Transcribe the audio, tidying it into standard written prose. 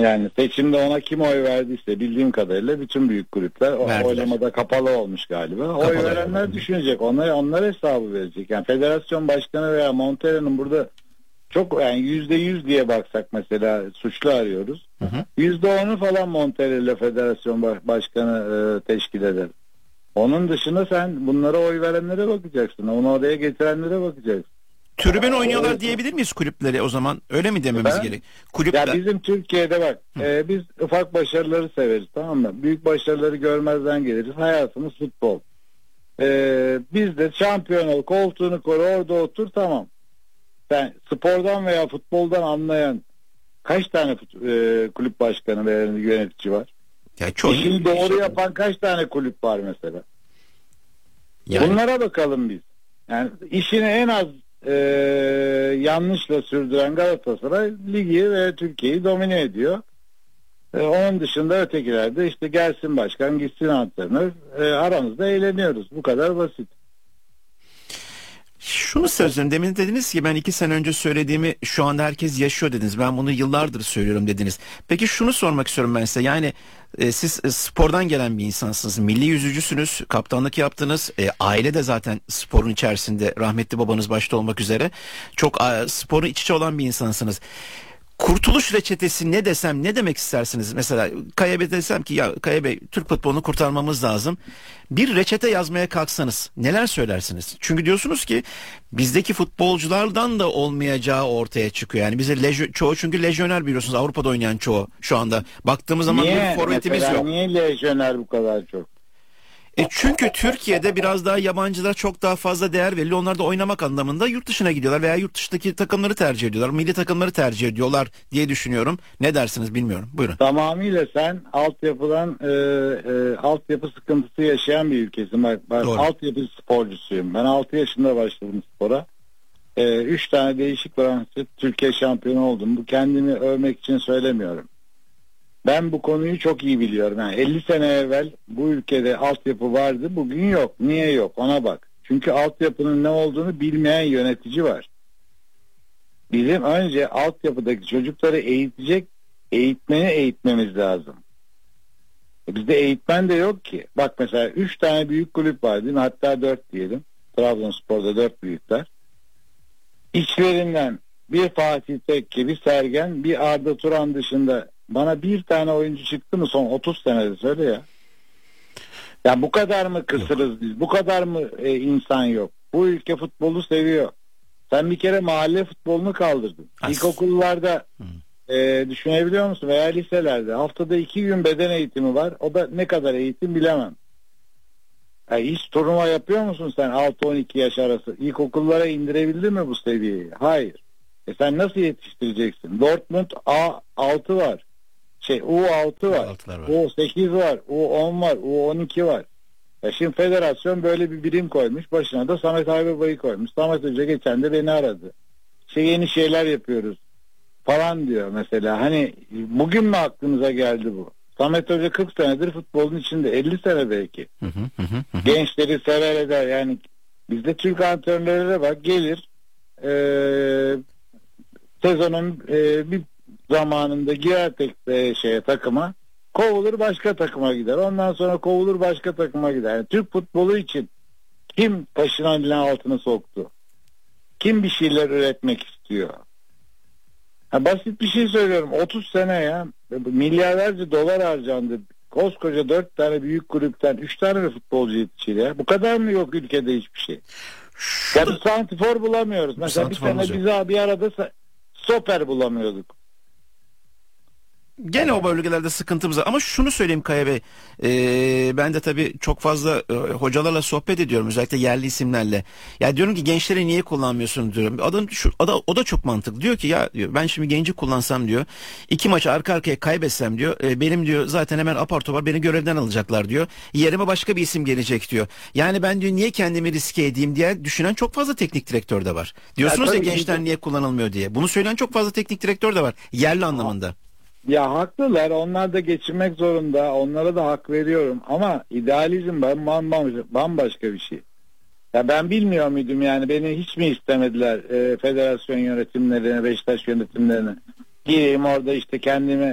Yani seçimde ona kim oy verdiyse bildiğim kadarıyla bütün büyük kulüpler oylamada kapalı olmuş galiba. Oy verenler düşünecek. Onlar hesabı verecek. Yani federasyon başkanı veya Montella'nın burada çok yani %100 diye baksak mesela suçlu arıyoruz. %10'u falan Montella ile federasyon başkanı teşkil eder. Onun dışında sen bunlara oy verenlere bakacaksın. Onu oraya getirenlere bakacaksın. Tribün oynuyorlar diyebilir miyiz kulüpleri o zaman? Öyle mi dememiz gerek? Kulüpler... Ya bizim Türkiye'de bak biz ufak başarıları severiz, tamam mı? Büyük başarıları görmezden geliriz. Hayatımız futbol. Biz de şampiyon ol, koltuğunu koru, orada otur, tamam. Sen spordan veya futboldan anlayan kaç tane kulüp başkanı veya yönetici var? Ya İşini doğru yapan kaç tane kulüp var mesela? Yani... Bunlara bakalım biz. Yani işini en az yanlışla sürdüren Galatasaray ligi ve Türkiye'yi domine ediyor. Onun dışında ötekiler de işte gelsin başkan, gitsin antrenör, aramızda eğleniyoruz. Bu kadar basit. Şunu söyleyeyim, demin dediniz ki ben 2 sene önce söylediğimi şu anda herkes yaşıyor dediniz. Ben bunu yıllardır söylüyorum dediniz. Peki şunu sormak istiyorum ben size. Yani siz spordan gelen bir insansınız. Milli yüzücüsünüz. Kaptanlık yaptınız. Aile de zaten sporun içerisinde, rahmetli babanız başta olmak üzere. Çok sporun iç içe olan bir insansınız. Kurtuluş reçetesi ne desem ne demek istersiniz? Mesela Kaya Bey desem ki ya Kaya Bey Türk futbolunu kurtarmamız lazım. Bir reçete yazmaya kalksanız neler söylersiniz? Çünkü diyorsunuz ki bizdeki futbolculardan da olmayacağı ortaya çıkıyor. Yani bize çoğu çünkü lejyoner biliyorsunuz, Avrupa'da oynayan çoğu şu anda. Baktığımız zaman bir forvetimiz yok. Niye lejyoner bu kadar çok? Çünkü Türkiye'de biraz daha yabancılara çok daha fazla değer veriliyor. Onlar da oynamak anlamında yurt dışına gidiyorlar veya yurt dışındaki takımları tercih ediyorlar. Milli takımları tercih ediyorlar diye düşünüyorum. Ne dersiniz bilmiyorum. Buyurun. Tamamıyla sen altyapıdan altyapı sıkıntısı yaşayan bir ülkesin. Ben altyapı sporcusuyum. Ben 6 yaşında başladım spora. 3 tane değişik branşta Türkiye şampiyonu oldum. Bu kendimi övmek için söylemiyorum. Ben bu konuyu çok iyi biliyorum. Yani 50 sene evvel bu ülkede altyapı vardı, bugün yok. Niye yok? Ona bak. Çünkü altyapının ne olduğunu bilmeyen yönetici var. Bizim önce altyapıdaki çocukları eğitmemiz lazım. Bizde eğitmen de yok ki. Bak mesela 3 tane büyük kulüp var değil mi? Hatta 4 diyelim. Trabzonspor'da 4 büyükler. İçlerinden bir Fatih Tekke, bir Sergen, bir Arda Turan dışında bana bir tane oyuncu çıktı mı son 30 senede, söyle ya. Ya bu kadar mı kısırız biz? Bu kadar mı insan yok? Bu ülke futbolu seviyor. Sen bir kere mahalle futbolunu kaldırdın. İlkokullarda düşünebiliyor musun? Veya liselerde haftada 2 gün beden eğitimi var. O da ne kadar eğitim bilemem. Hiç turnuva yapıyor musun sen 6-12 yaş arası? İlkokullara indirebildin mi bu seviyeyi? Hayır. Sen nasıl yetiştireceksin? Dortmund A6 var. U6 var. U8 var. U10 var. U12 var. Şimdi federasyon böyle bir birim koymuş. Başına da Samet Aybaba'yı koymuş. Samet Hoca geçen de beni aradı. Yeni şeyler yapıyoruz falan diyor mesela. Hani bugün mü aklınıza geldi bu? Samet Hoca 40 senedir futbolun içinde. 50 sene belki. Gençleri sever eder. Yani bizde Türk antrenörlere bak, gelir sezonun bir zamanında girer takıma, kovulur başka takıma gider. Ondan sonra kovulur başka takıma gider. Yani Türk futbolu için kim taşın altına soktu? Kim bir şeyler üretmek istiyor? Basit bir şey söylüyorum. 30 sene ya. Milyarlarca dolar harcandı. Koskoca 4 tane büyük kulüpten 3 tane mi futbolcu yetişir ya? Bu kadar mı yok ülkede hiçbir şey? Ya bir santifor bulamıyoruz. Mesela bir sene biz bir arada stoper bulamıyorduk. Gene o bölgelerde sıkıntımız var. Ama şunu söyleyeyim Kaya Bey. Ben de tabii çok fazla hocalarla sohbet ediyorum. Özellikle yerli isimlerle. Ya diyorum ki gençleri niye kullanmıyorsun diyorum. O da çok mantıklı. Diyor ki ya diyor, ben şimdi genci kullansam diyor. 2 maçı arka arkaya kaybetsem diyor. Benim diyor zaten hemen apar topar beni görevden alacaklar diyor. Yerime başka bir isim gelecek diyor. Yani ben diyor niye kendimi riske edeyim diye düşünen çok fazla teknik direktör de var. Diyorsunuz ya gençler niye kullanılmıyor diye. Bunu söyleyen çok fazla teknik direktör de var. Yerli anlamında. Ya haklılar, onlar da geçinmek zorunda, onlara da hak veriyorum ama idealizm bambaşka bir şey. Ya ben bilmiyor muydum yani, beni hiç mi istemediler federasyon yönetimlerine, Beşiktaş yönetimlerine? Gireyim orada işte kendime